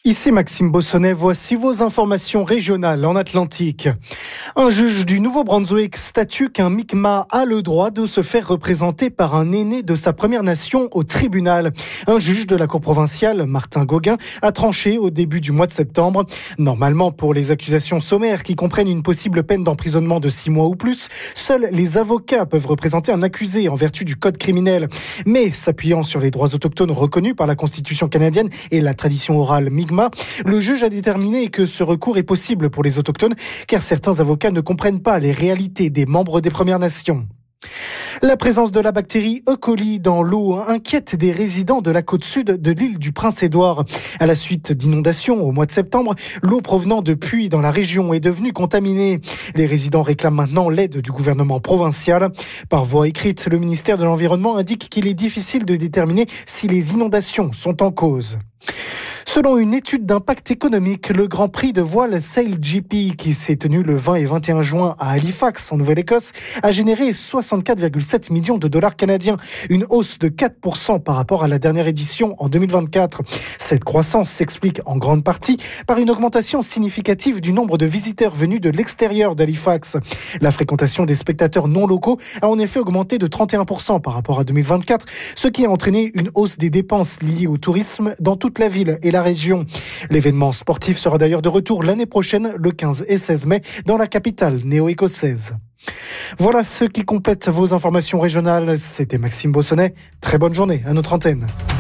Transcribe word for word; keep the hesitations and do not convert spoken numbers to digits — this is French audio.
Ici Maxime Bossonnet, voici vos informations régionales en Atlantique. Un juge du Nouveau-Brunswick statue qu'un Mi'kmaq a le droit de se faire représenter par un aîné de sa Première Nation au tribunal. Un juge de la Cour provinciale, Martin Gauguin, a tranché au début du mois de septembre. Normalement, pour les accusations sommaires qui comprennent une possible peine d'emprisonnement de six mois ou plus, seuls les avocats peuvent représenter un accusé en vertu du code criminel. Mais s'appuyant sur les droits autochtones reconnus par la Constitution canadienne et la tradition orale Mi'kmaq, le juge a déterminé que ce recours est possible pour les autochtones car certains avocats ne comprennent pas les réalités des membres des Premières Nations. La présence de la bactérie E. coli dans l'eau inquiète des résidents de la côte sud de l'île du Prince-Édouard. À la suite d'inondations au mois de septembre, l'eau provenant de puits dans la région est devenue contaminée. Les résidents réclament maintenant l'aide du gouvernement provincial. Par voie écrite, le ministère de l'Environnement indique qu'il est difficile de déterminer si les inondations sont en cause. Selon une étude d'impact économique, le Grand Prix de voile Sail G P, qui s'est tenu le vingt et vingt et un juin à Halifax, en Nouvelle-Écosse, a généré soixante-quatre virgule sept millions de dollars canadiens, une hausse de quatre pour cent par rapport à la dernière édition en deux mille vingt-quatre. Cette croissance s'explique en grande partie par une augmentation significative du nombre de visiteurs venus de l'extérieur d'Halifax. La fréquentation des spectateurs non locaux a en effet augmenté de trente et un pour cent par rapport à deux mille vingt-quatre, ce qui a entraîné une hausse des dépenses liées au tourisme dans toute la ville et la région. L'événement sportif sera d'ailleurs de retour l'année prochaine, le quinze et seize mai, dans la capitale néo-écossaise. Voilà ce qui complète vos informations régionales. C'était Maxime Bossonnet. Très bonne journée à notre antenne.